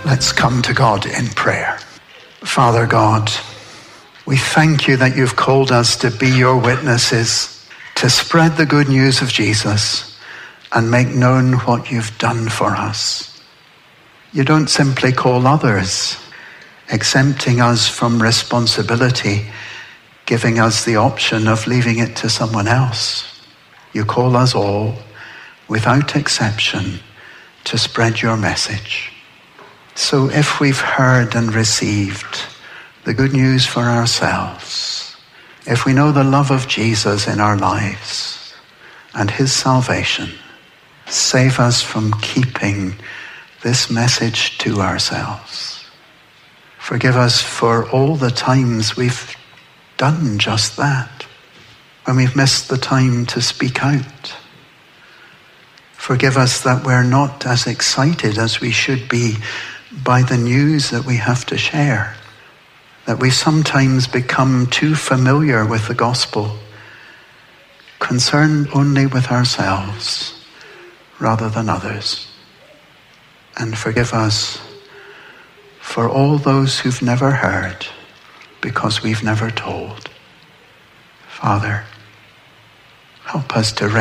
Let's come to God in prayer. Father God, we thank you that you've called us to be your witnesses, to spread the good news of Jesus and make known what you've done for us. You don't simply call others, exempting us from responsibility, giving us the option of leaving it to someone else. You call us all, without exception, to spread your message. So if we've heard and received the good news for ourselves, if we know the love of Jesus in our lives and his salvation, save us from keeping this message to ourselves. Forgive us for all the times we've done just that, when we've missed the time to speak out. Forgive us that we're not as excited as we should be by the news that we have to share, that we sometimes become too familiar with the gospel, concerned only with ourselves rather than others. And forgive us for all those who've never heard because we've never told. Father, help us to